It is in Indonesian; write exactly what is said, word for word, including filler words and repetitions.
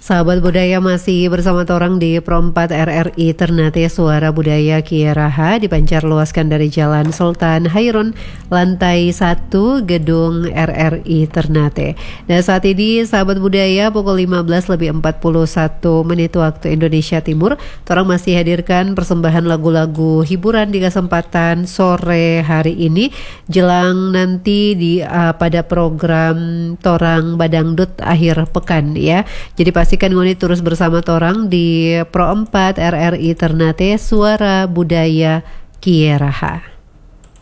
Sahabat budaya masih bersama torang di Pro empat R R I Ternate. Suara budaya Kieraha dipancar luaskan dari Jalan Sultan Hairun, lantai satu Gedung R R I Ternate. Dan saat ini sahabat budaya pukul lima belas lebih empat puluh satu menit waktu Indonesia Timur, torang masih hadirkan persembahan lagu-lagu hiburan di kesempatan sore hari ini jelang nanti di uh, pada program Torang Badangdut akhir pekan ya. Jadi pasti Pastikan ngoni terus bersama torang di Pro empat R R I Ternate, Suara Budaya Kieraha.